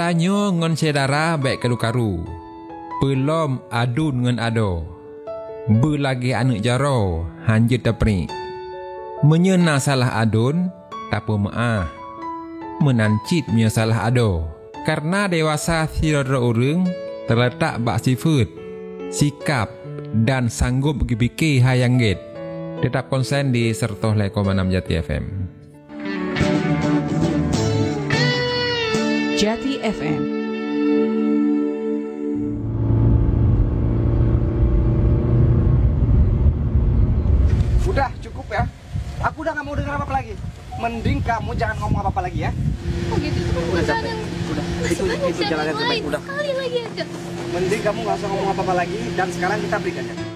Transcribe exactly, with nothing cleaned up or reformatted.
Tanyo ngon sedara baik karu-karu. Belum adun ngon ado. Belagi anak jaro hanjit tepri. Menyena salah adun tapu maah. Menancit punya salah ado. Karena dewasa sirara urang terletak bak sifat, sikap dan sanggup pikir hayang get. Tetap konsen di Sertoh nol koma enam Jati F M. Jati F M. Udah cukup ya. Aku udah gak mau dengar apa-apa lagi. Mending kamu jangan ngomong apa-apa lagi ya. Oh gitu, itu kan Udah perusahaan sampai. yang Udah. Itu itu jalan yang terbaik. Udah. sekali lagi aja. Mending kamu gak usah ngomong apa-apa lagi dan sekarang kita berikan ya.